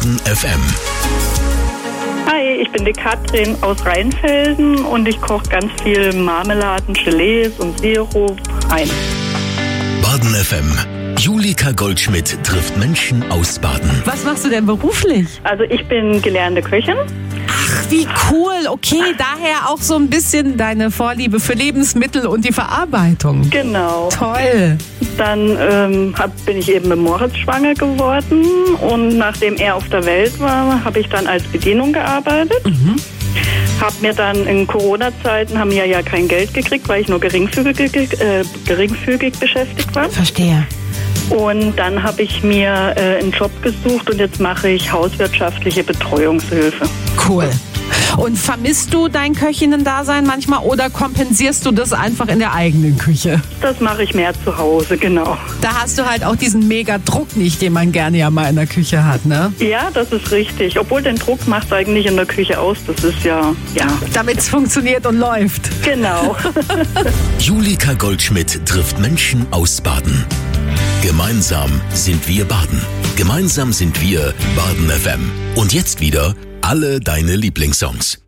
Baden FM. Hi, ich bin die Katrin aus Rheinfelden und ich koche ganz viel Marmeladen, Gelees und Sirup ein. Baden FM. Julika Goldschmidt trifft Menschen aus Baden. Was machst du denn beruflich? Also ich bin gelernte Köchin. Ach, wie cool. Okay, daher auch so ein bisschen deine Vorliebe für Lebensmittel und die Verarbeitung. Genau. Toll. Dann bin ich eben mit Moritz schwanger geworden und nachdem er auf der Welt war, habe ich dann als Bedienung gearbeitet. Habe mir dann in Corona-Zeiten, haben wir ja kein Geld gekriegt, weil ich nur geringfügig beschäftigt war. Verstehe. Und dann habe ich mir einen Job gesucht und jetzt mache ich hauswirtschaftliche Betreuungshilfe. Cool. Und vermisst du dein Köchinnen-Dasein manchmal oder kompensierst du das einfach in der eigenen Küche? Das mache ich mehr zu Hause, genau. Da hast du halt auch diesen mega Druck nicht, den man gerne ja mal in der Küche hat, ne? Ja, das ist richtig. Obwohl den Druck macht es eigentlich in der Küche aus. Das ist ja. Damit es funktioniert und läuft. Genau. Julika Goldschmidt trifft Menschen aus Baden. Gemeinsam sind wir Baden. Gemeinsam sind wir Baden FM. Und jetzt wieder alle deine Lieblingssongs.